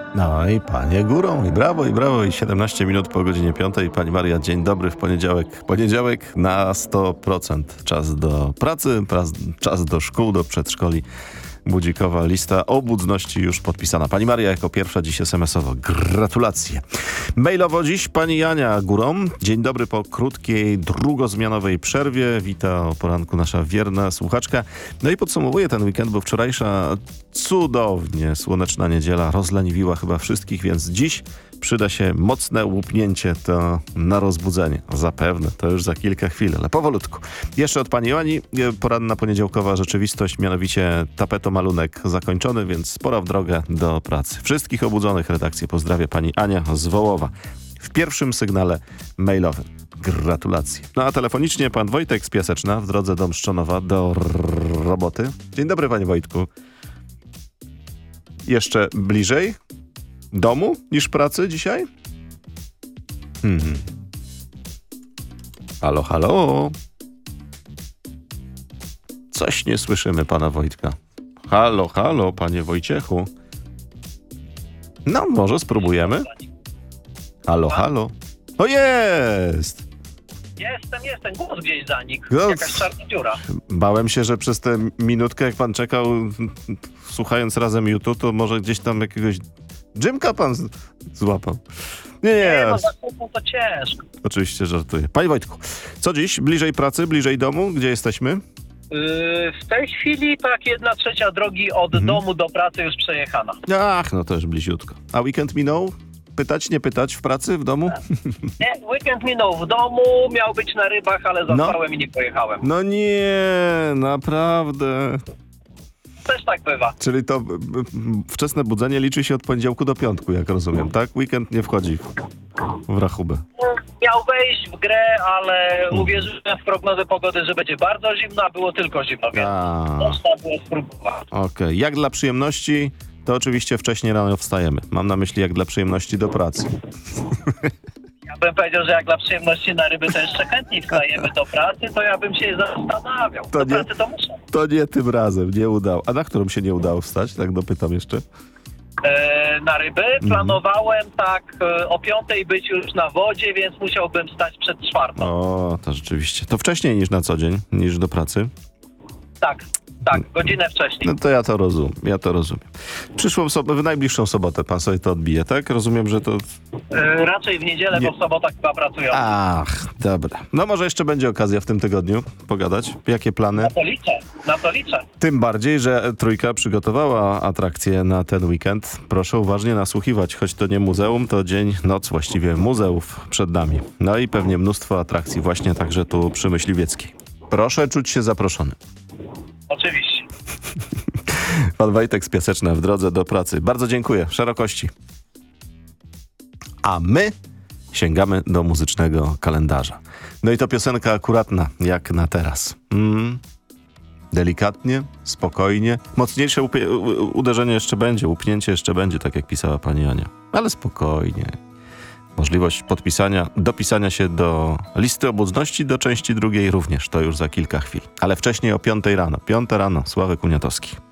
No i panie górą, i brawo, i 17 minut po godzinie 5. Pani Maria, dzień dobry w poniedziałek. Poniedziałek na 100%. Czas do pracy, czas do szkół, do przedszkoli. Budzikowa lista obudności już podpisana. Pani Maria jako pierwsza dziś SMS-owo. Gratulacje. Mailowo dziś pani Jania górą. Dzień dobry po krótkiej, drugozmianowej przerwie. Wita o poranku nasza wierna słuchaczka. No i podsumowuję ten weekend, bo wczorajsza cudownie słoneczna niedziela rozleniwiła chyba wszystkich, więc dziś przyda się mocne łupnięcie to na rozbudzenie. Zapewne, to już za kilka chwil, ale powolutku. Jeszcze od pani Joani poranna poniedziałkowa rzeczywistość, mianowicie tapetomalunek zakończony, więc pora w drogę do pracy. Wszystkich obudzonych redakcji pozdrawia pani Ania z Wołowa w pierwszym sygnale mailowym. Gratulacje. No a telefonicznie pan Wojtek z Piaseczna w drodze do Mszczonowa do roboty. Dzień dobry, panie Wojtku. Jeszcze bliżej domu niż pracy dzisiaj? Halo, halo. Coś nie słyszymy pana Wojtka. Halo, halo, panie Wojciechu. No, może spróbujemy. Halo, halo. O, jest! Jestem. Głos gdzieś zanikł. No, Jakaś czarna dziura. bałem się, że przez tę minutkę, jak pan czekał, słuchając razem YouTube, to może gdzieś tam jakiegoś dżymka pan złapał. Nie. No za kupą to ciężko. Oczywiście żartuję. Panie Wojtku, co dziś? Bliżej pracy, bliżej domu? Gdzie jesteśmy? W tej chwili tak 1/3 drogi od domu do pracy już przejechana. Ach, no to już bliziutko. A weekend minął? Pytać, nie pytać? W pracy, w domu? Nie, weekend minął w domu, miał być na rybach, ale zaspałem i nie pojechałem. No nie, naprawdę. Też tak bywa. Czyli to wczesne budzenie liczy się od poniedziałku do piątku, jak rozumiem, tak? Weekend nie wchodzi w rachubę. Miał wejść w grę, ale uwierzyłem w prognozę pogody, że będzie bardzo zimno, a było tylko zimno, więc można było spróbować. Okej. Jak dla przyjemności, to oczywiście wcześniej rano wstajemy. Mam na myśli jak dla przyjemności do pracy. Ja bym powiedział, że jak dla przyjemności na ryby to jeszcze chętniej wstajemy do pracy, to ja bym się zastanawiał. To Do nie- pracy to muszę. To nie tym razem, nie udało. A na którą się nie udało wstać? Tak dopytam jeszcze. Na ryby planowałem o 5:00 być już na wodzie, więc musiałbym stać przed 4:00. O, to rzeczywiście. To wcześniej niż na co dzień, niż do pracy. Tak, godzinę wcześniej. No to ja to rozumiem. W najbliższą sobotę pan sobie to odbije, tak? Rozumiem, że to... Raczej w niedzielę, bo w sobotach chyba pracują. Ach, dobra. No może jeszcze będzie okazja w tym tygodniu pogadać. Jakie plany? Na to liczę. Tym bardziej, że Trójka przygotowała atrakcje na ten weekend. Proszę uważnie nasłuchiwać, choć to nie muzeum, to dzień, noc właściwie muzeów przed nami. No i pewnie mnóstwo atrakcji właśnie także tu przy Myśliwieckiej. Proszę czuć się zaproszony. Oczywiście. Pan Wojtek z Piaseczna w drodze do pracy. Bardzo dziękuję. Szerokości. A my sięgamy do muzycznego kalendarza. No i to piosenka akuratna, jak na teraz. Delikatnie, spokojnie. Mocniejsze uderzenie jeszcze będzie, łupnięcie jeszcze będzie, tak jak pisała pani Ania. Ale spokojnie. Możliwość dopisania się do listy obudności, do części drugiej również. To już za kilka chwil. Ale wcześniej o 5:00 rano. 5:00 rano. Sławek Uniatowski.